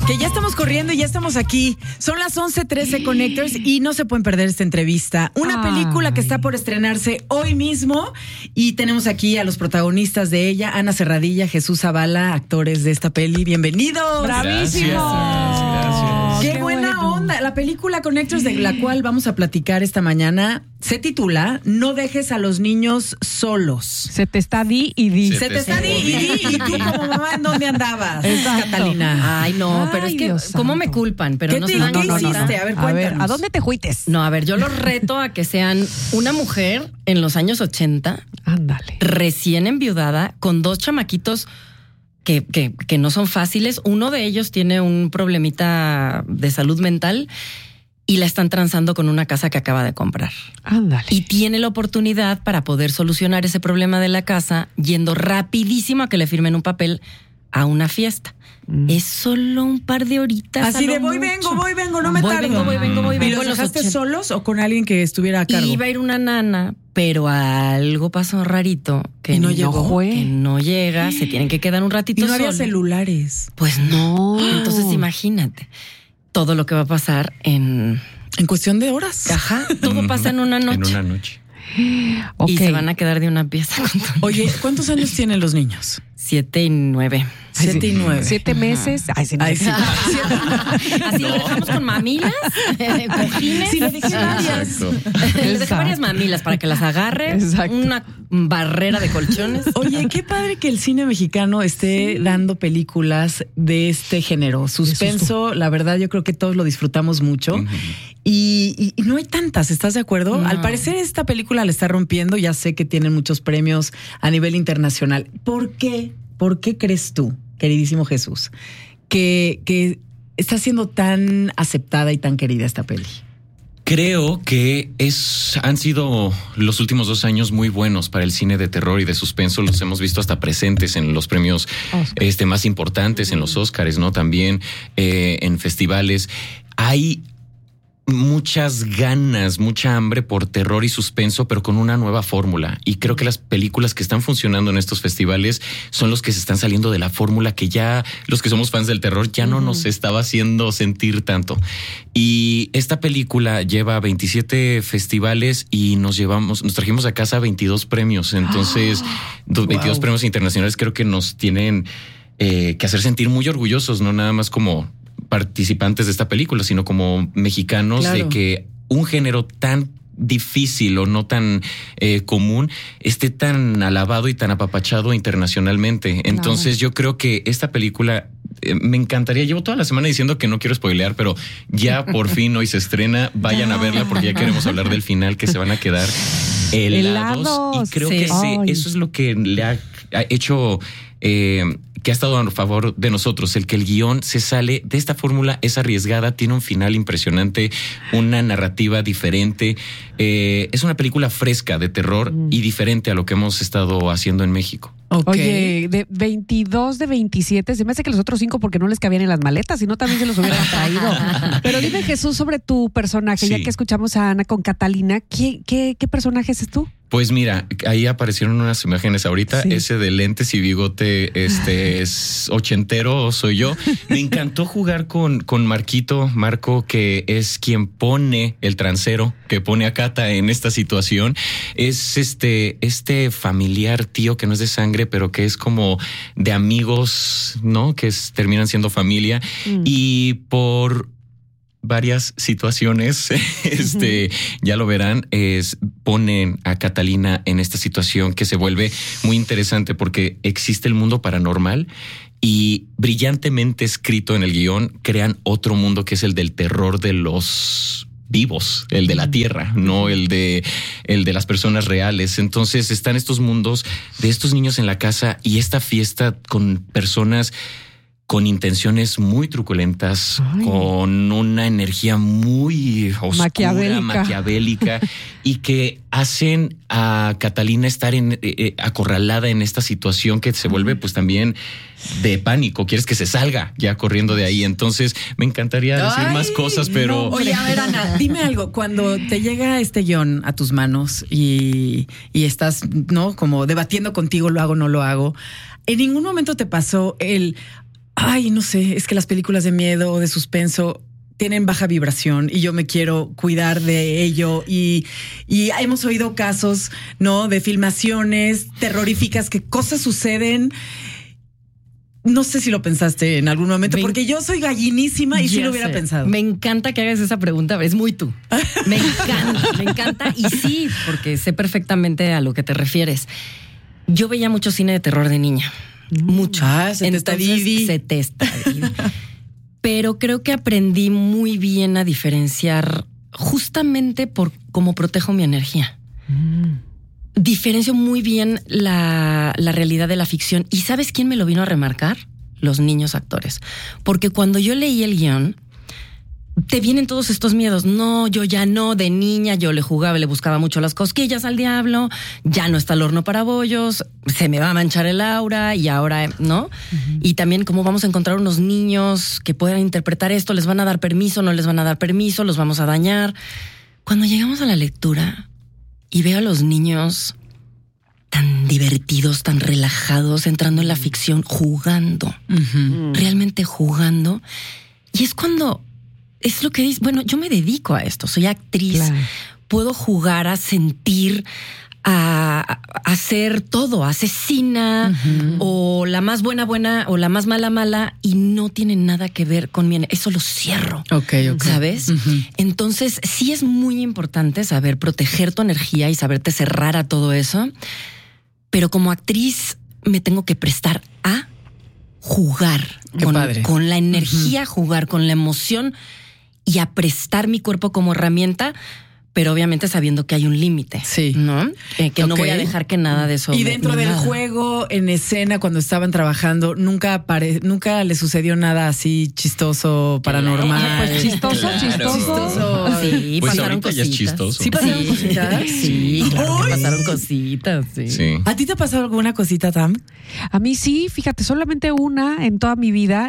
Que ya estamos corriendo y ya estamos aquí. Son las 11:13 Connectors y no se pueden perder esta entrevista. Una película que está por estrenarse hoy mismo y tenemos aquí a los protagonistas de ella, Ana Serradilla, Jesús Zavala, actores de esta peli. Bienvenidos. ¡Bravísimo! Gracias. Qué buena onda. La película Connectors, de la cual vamos a platicar esta mañana, se titula No dejes a los niños solos. Se te está di y di. Se te está di y di. ¿Y tú como mamá en dónde andabas, Catalina? Ay, no, pero es que, Dios ¿cómo santo. me culpan? Pero ¿Qué no te- se dan qué cuenta. hiciste? A ver, cuéntanos. ¿A dónde te fuites? No, a ver, yo los reto a que sean una mujer en los años 80, Ándale. recién enviudada, con dos chamaquitos que no son fáciles. Uno de ellos tiene un problemita de salud mental y la están transando con una casa que acaba de comprar. Ándale. Y tiene la oportunidad para poder solucionar ese problema de la casa yendo rapidísimo a que le firmen un papel a una fiesta. Es solo un par de horitas. Así a lo de voy, mucho. vengo, no me tardo. Voy, vengo. ¿Y los en los dejaste 80. solos o con alguien que estuviera a cargo? Iba a ir una nana, pero algo pasó rarito que ¿Y no llegó? fue? que no llega, se tienen que quedar un ratito Y no había solos. celulares. Pues no. Entonces imagínate todo lo que va a pasar en En cuestión de horas. caja. Todo pasa en una noche. En una noche. Ok. Y se van a quedar de una pieza con todo. Oye, ¿cuántos años tienen los niños? 7 y 9. Ay, 7 y 9. 7 meses. Ay, sí, no. Ay, sí. Así lo dejamos con mamilas, cojines. Sí, le dejé varias. Le dejé varias mamilas para que las agarre. Exacto. Una barrera de colchones. Oye, qué padre que el cine mexicano esté dando películas de este género. Suspenso, la verdad, yo creo que todos lo disfrutamos mucho. Y no hay tantas, ¿estás de acuerdo? No. Al parecer esta película la está rompiendo, ya sé que tienen muchos premios a nivel internacional. ¿Por qué? ¿Por qué crees tú, queridísimo Jesús, que está siendo tan aceptada y tan querida esta peli? Creo que han sido los últimos 2 años muy buenos para el cine de terror y de suspenso. Los hemos visto hasta presentes en los premios más importantes, en los Óscares, ¿no? También en festivales. Hay muchas ganas, mucha hambre por terror y suspenso, pero con una nueva fórmula. Y creo que las películas que están funcionando en estos festivales son los que se están saliendo de la fórmula que ya los que somos fans del terror ya no nos estaba haciendo sentir tanto. Y esta película lleva 27 festivales y nos trajimos a casa 22 premios. Entonces, 22 premios internacionales creo que nos tienen que hacer sentir muy orgullosos, no nada más como participantes de esta película, sino como mexicanos, claro, de que un género tan difícil o no tan común esté tan alabado y tan apapachado internacionalmente. Entonces yo creo que esta película me encantaría. Llevo toda la semana diciendo que no quiero spoilear, pero ya por fin hoy se estrena. Vayan a verla porque ya queremos hablar del final, que se van a quedar helados. Y creo Sí. que Ay. eso es lo que le ha hecho que ha estado a favor de nosotros, el que el guión se sale de esta fórmula, es arriesgada, tiene un final impresionante, una narrativa diferente, es una película fresca de terror y diferente a lo que hemos estado haciendo en México. Okay. Oye, de 22 de 27, se me hace que los otros 5 porque no les cabían en las maletas, si no también se los hubieran traído. Pero dime, Jesús, sobre tu personaje, ya Sí. que escuchamos a Ana con Catalina, ¿qué personaje es tú? Pues mira, ahí aparecieron unas imágenes ahorita. Sí. Ese de lentes y bigote, es ochentero, soy yo. Me encantó jugar con Marco, que es quien pone el transero, que pone a Cata en esta situación. Es este familiar tío que no es de sangre, pero que es como de amigos, ¿no? Que terminan siendo familia. Y por varias situaciones, ya lo verán, ponen a Catalina en esta situación que se vuelve muy interesante porque existe el mundo paranormal y brillantemente escrito en el guión crean otro mundo que es el del terror de los vivos, el de la tierra, no el de las personas reales. Entonces están estos mundos de estos niños en la casa y esta fiesta con personas con intenciones muy truculentas, con una energía muy oscura, maquiavélica y que hacen a Catalina estar acorralada en esta situación que se vuelve pues también de pánico. Quieres que se salga ya corriendo de ahí. Entonces me encantaría decir más cosas, pero... No. Oye, a ver, Ana, dime algo. Cuando te llega este guión a tus manos y estás, ¿no? Como debatiendo contigo, ¿lo hago o no lo hago? ¿En ningún momento te pasó Ay, no sé, es que las películas de miedo o de suspenso tienen baja vibración y yo me quiero cuidar de ello y hemos oído casos, ¿no? De filmaciones terroríficas, que cosas suceden. No sé si lo pensaste en algún momento, porque yo soy gallinísima y sí lo hubiera pensado. Me encanta que hagas esa pregunta, es muy tú. Me encanta. Y sí, porque sé perfectamente a lo que te refieres. Yo veía mucho cine de terror de niña. Mucho. Se te está Didi. Pero creo que aprendí muy bien a diferenciar justamente por cómo protejo mi energía. Diferencio muy bien la realidad de la ficción. ¿Y sabes quién me lo vino a remarcar? Los niños actores. Porque cuando yo leí el guión, te vienen todos estos miedos. No, yo ya no, de niña yo le jugaba, le buscaba mucho las cosquillas al diablo, ya no está el horno para bollos, se me va a manchar el aura y ahora, ¿no? Y también cómo vamos a encontrar unos niños que puedan interpretar esto, les van a dar permiso, no les van a dar permiso, los vamos a dañar. Cuando llegamos a la lectura y veo a los niños tan divertidos, tan relajados, entrando en la ficción, jugando, realmente jugando, y es cuando... Es lo que dice, bueno, yo me dedico a esto, soy actriz, claro. Puedo jugar a sentir, a hacer todo, asesina, o la más buena o la más mala, y no tiene nada que ver con mi... Eso lo cierro, ¿sabes? Entonces, sí es muy importante saber proteger tu energía y saberte cerrar a todo eso, pero como actriz me tengo que prestar a jugar con la energía, jugar con la emoción, y a prestar mi cuerpo como herramienta, pero obviamente sabiendo que hay un límite, ¿no? Que no voy a dejar que nada de eso. Y dentro del juego, en escena, cuando estaban trabajando, nunca le sucedió nada así chistoso, paranormal. Pues chistoso. Sí, pues pasaron cositas. Ya es chistoso. ¿Sí pasaron cositas? Sí, claro que pasaron cositas, sí. ¿A ti te ha pasado alguna cosita, Tam? A mí sí, fíjate, solamente una en toda mi vida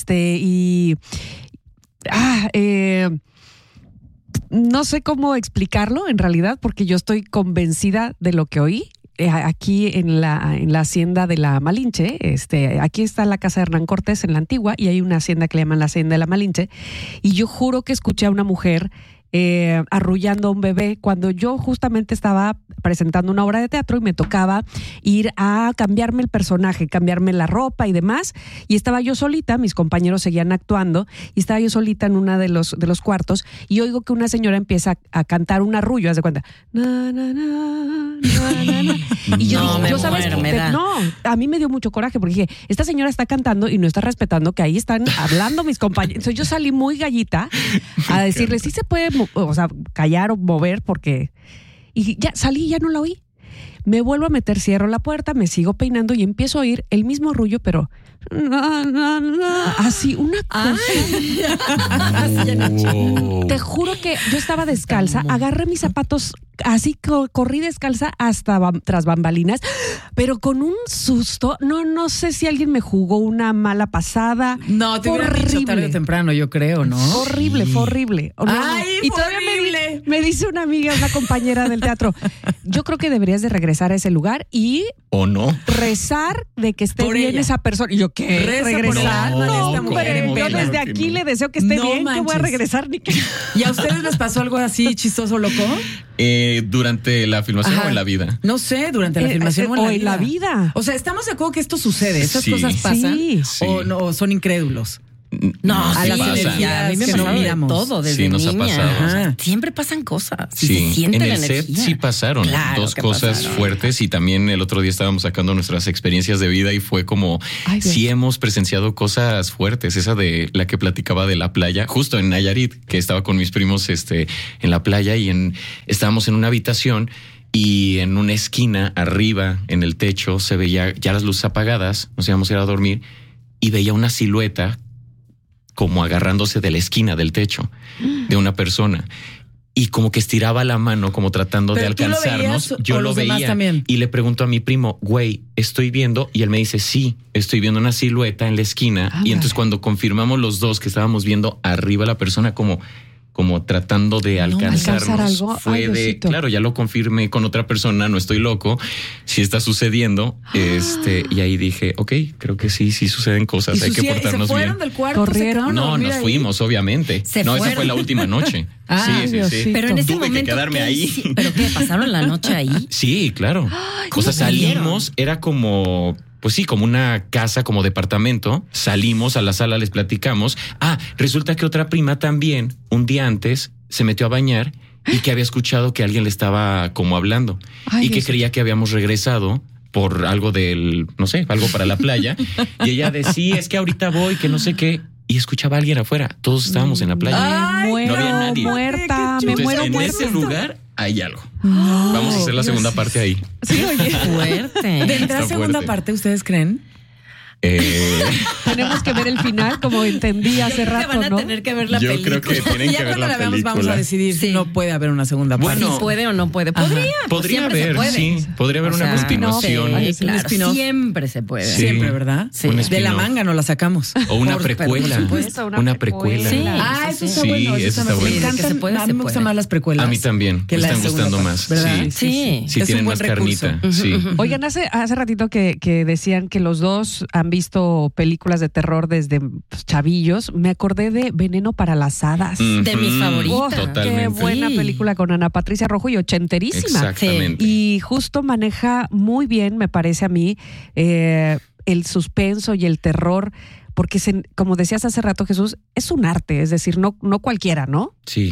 no sé cómo explicarlo en realidad, porque yo estoy convencida de lo que oí. Aquí en la hacienda de la Malinche, aquí está la casa de Hernán Cortés en la Antigua, y hay una hacienda que le llaman la hacienda de la Malinche, y yo juro que escuché a una mujer arrullando a un bebé cuando yo justamente estaba presentando una obra de teatro y me tocaba ir a cambiarme el personaje, cambiarme la ropa y demás, y estaba yo solita, mis compañeros seguían actuando y estaba yo solita en una de los cuartos y oigo que una señora empieza a cantar un arrullo, haz de cuenta, na, na, na, na, na, na. Y yo dije, ¿sabes? No, a mí me dio mucho coraje porque dije, esta señora está cantando y no está respetando que ahí están hablando mis compañeros. Entonces yo salí muy gallita a decirle, sí se puede, callar o mover, porque... Y ya salí, ya no la oí. Me vuelvo a meter, cierro la puerta, me sigo peinando y empiezo a oír el mismo arrullo, pero así, una cosa. Te juro que yo estaba descalza, agarré mis zapatos, así corrí descalza hasta tras bambalinas, pero con un susto. No sé si alguien me jugó una mala pasada. No, te hubiera dicho tarde o temprano, yo creo, ¿no? Horrible, fue horrible. Ay, y todavía me dice una amiga, una compañera del teatro, yo creo que deberías de regresar a ese lugar y... ¿O no? Rezar de que esté bien ella. Esa persona. Y yo, ¿qué? ¿Regresar? No, yo desde aquí le deseo que esté bien, que voy a regresar ni que... ¿Y a ustedes les pasó algo así chistoso, loco? ¿Durante la filmación o en la vida? No sé, durante la filmación o en la vida. O sea, ¿estamos de acuerdo que esto sucede? ¿Esas cosas pasan? Sí. ¿O son incrédulos? No, a las energías, a mí me pasó de todo desde nos niña. Ha pasado. O sea, siempre pasan cosas. Sí, se siente en la el energía. set sí pasaron dos cosas fuertes, y también el otro día estábamos sacando nuestras experiencias de vida y fue como sí hemos presenciado cosas fuertes. Esa de la que platicaba de la playa, justo en Nayarit, que estaba con mis primos en la playa y estábamos en una habitación. Y en una esquina arriba, en el techo, se veía ya las luces apagadas, nos íbamos a ir a dormir, y veía una silueta como agarrándose de la esquina del techo de una persona. Y como que estiraba la mano, como tratando de alcanzarnos. Yo lo veía también. Y le pregunto a mi primo, güey, estoy viendo. Y él me dice, sí, estoy viendo una silueta en la esquina. Y entonces cuando confirmamos los dos que estábamos viendo arriba la persona, como como tratando de ¿alcanzar alcanzarnos. algo? Fue Ay, de, Diosito. claro, ya lo confirmé con otra persona, no estoy loco, sí está sucediendo. Y ahí dije, ok, creo que sí suceden cosas, hay que ¿Se portarnos fueron bien. del cuarto? Corrieron. ¿Se quedaron a No, dormir nos ahí? fuimos, obviamente. Se no, esa fueron. fue la última noche. Ah, sí. Diosito. Pero en ese Tuve que momento. quedarme ¿qué ahí. hici- ¿Pero qué? ¿Pasaron la noche ahí? Sí, claro. O sea, salimos, era como, pues sí, como una casa, como departamento. Salimos a la sala, les platicamos. Resulta que otra prima también, un día antes, se metió a bañar y que había escuchado que alguien le estaba como hablando Ay, y que Diosito. creía que habíamos regresado por algo del, no sé, algo para la playa. Y ella decía, es que ahorita voy, que no sé qué. Y escuchaba a alguien afuera. Todos estábamos en la playa. Me muero, no había nadie. muerta, Qué me chulo. muero en muerta. ese lugar hay algo. Vamos a hacer la segunda parte ahí. Sí, oye. Fuerte. ¿Vendrá Está segunda fuerte. parte, ustedes creen? Tenemos que ver el final, como entendí hace Creo que rato, van a ¿no? tener que ver la Yo película. creo que tienen Ya que ver cuando la la veamos película. vamos a decidir si Sí. no puede haber una segunda parte. Bueno, Si puede o no puede. Podría. pues Podría siempre se haber, puede. sí. Podría haber O una sea, continuación. no, Sí, un claro. spin-off. Siempre se puede. Sí. Siempre, ¿verdad? Sí. Un De la spin-off. manga no la sacamos. O una Por precuela. supuesto, Una precuela. Sí. Eso está Sí, bueno. eso está Me bueno. encantan, Que se puede, a mí se me gustan puede. más las precuelas. A mí también. que Me la están segunda gustando parte, más. ¿verdad? Sí. Sí. Sí, Es tienen un buen más recurso. carnita. Sí. Oigan, hace ratito que decían que los dos han visto películas de terror desde chavillos. Me acordé de Veneno para las Hadas. De mis favoritas. Oh, Totalmente. qué buena Sí. película con Ana Patricia Rojo y ochenterísima. Exactamente. Y justo maneja muy bien, me parece a mí, el suspenso y el terror, porque como decías hace rato, Jesús, es un arte, es decir, no cualquiera, ¿no? Sí.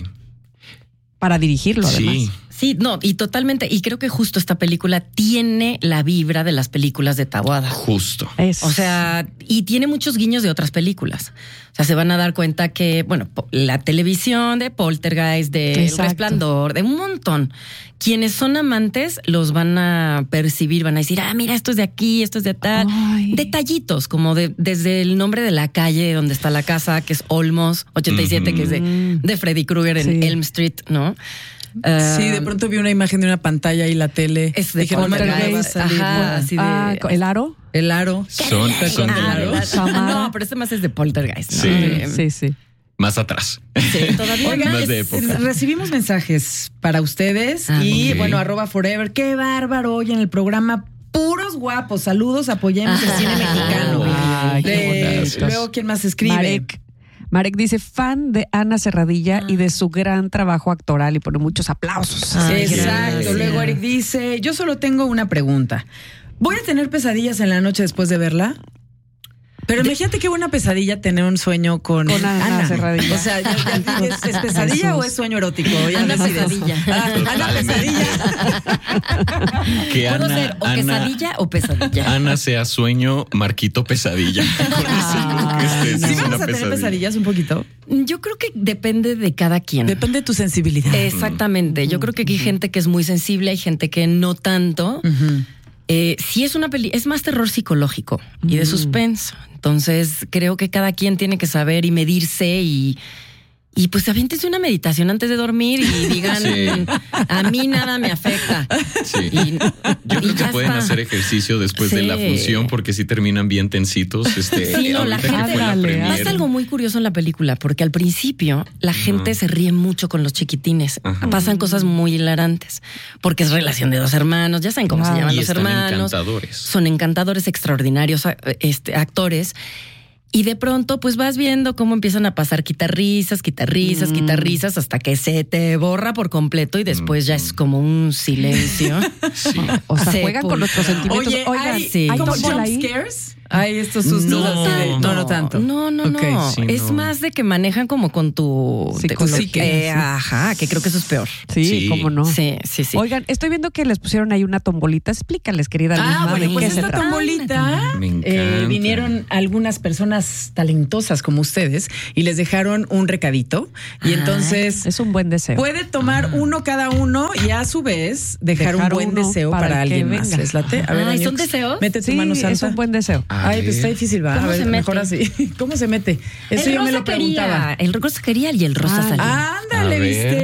Para dirigirlo, además. Sí. Sí, no, y totalmente. Y creo que justo esta película tiene la vibra de las películas de Taboada. Justo. O sea, y tiene muchos guiños de otras películas. O sea, se van a dar cuenta que, bueno, la televisión, de Poltergeist, de El Exacto. Resplandor, de un montón. Quienes son amantes los van a percibir, van a decir, mira, esto es de aquí, esto es de tal. Ay. Detallitos, como desde el nombre de la calle donde está la casa, que es Olmos 87, que es de Freddy Krueger en Sí. Elm Street, ¿no? Sí, de pronto vi una imagen de una pantalla y la tele. Es de Dije, no me Poltergeist. va a salir. Ajá, así de... ¿El aro? El aro. Son del aro. Samara. No, pero este más es de Poltergeist, ¿no? Sí. Sí. Más atrás. Sí, todavía Oigan, Más de época. recibimos mensajes para ustedes y ok. bueno, @forever. Qué bárbaro hoy en el programa. Puros guapos. Saludos, apoyemos el cine mexicano. Ay, qué bonitos. Luego, ¿quién más escribe? Marek dice, fan de Ana Serradilla y de su gran trabajo actoral, y pone muchos aplausos. Ay, Exacto. gracias. Luego Eric dice, yo solo tengo una pregunta. ¿Voy a tener pesadillas en la noche después de verla? Pero imagínate qué buena pesadilla tener un sueño con Ana Serradilla. O sea, ¿es pesadilla Jesús. o es sueño erótico? Ya Ana decides. pesadilla. Ana pesadilla. Que ¿Puedo ser o quesadilla o pesadilla? Ana sea sueño, Marquito pesadilla. Con eso creo que sí ¿Sí es vamos una a tener pesadillas un poquito? Yo creo que depende de cada quien. Depende de tu sensibilidad. Exactamente. Yo creo que aquí hay gente que es muy sensible, hay gente que no tanto. Sí es una es más terror psicológico y de suspenso. Entonces creo que cada quien tiene que saber y medirse y pues aviéntense una meditación antes de dormir y digan, Sí. a mí nada me afecta. Sí. Y, Yo y creo que ya pueden está. hacer ejercicio después de Sí. la función porque sí terminan bien tensitos. Sí, no, la ahorita que gente fue la premier. pasa algo muy curioso en la película, porque al principio la gente se ríe mucho con los chiquitines. Ajá. Pasan cosas muy hilarantes, porque es relación de dos hermanos, ya saben cómo se llaman Y los están hermanos. encantadores. Son encantadores, extraordinarios actores. Y de pronto, pues vas viendo cómo empiezan a pasar guitarrizas, hasta que se te borra por completo y después ya es como un silencio. Sí. O sea, Sí, juegan con nuestros sentimientos. Oye, Oigan, ¿hay, sí. ¿hay como tómbola jump ahí? scares? Hay estos sustos No, así de... No tanto. No. Ok. No. Sí, Es no. más de que manejan como con tu Psicología, sí. Ajá, que creo que eso es peor. Sí, Sí. cómo no. Sí. Oigan, estoy viendo que les pusieron ahí una tombolita. Explícales, querida Lizma, Bueno, de pues qué se esta trata. tombolita Me encanta. vinieron algunas personas talentosas como ustedes y les dejaron un recadito y entonces Es un buen deseo. puede tomar uno cada uno y a su vez dejar un buen uno deseo para para el que alguien más. venga. ¿Les late? A ver, Ay, Aniux, ¿son deseos? Mete tu Sí, mano santa. es un buen deseo. A Ay, pues está ver. difícil, ¿va? ¿Cómo A ver, se mete? mejor así. ¿Cómo se mete? Eso El yo me rosa lo preguntaba. quería, el rosa quería y el rosa salió. Ándale, A ver. ¿viste?